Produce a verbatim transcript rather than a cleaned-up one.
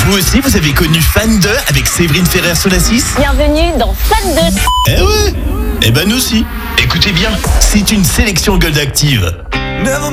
Vous aussi, vous avez connu Fan deux avec Séverine Ferrer-Solassis? Bienvenue dans Fan deux. Eh ouais. Eh ben nous aussi. Écoutez bien, c'est une sélection Gold Active.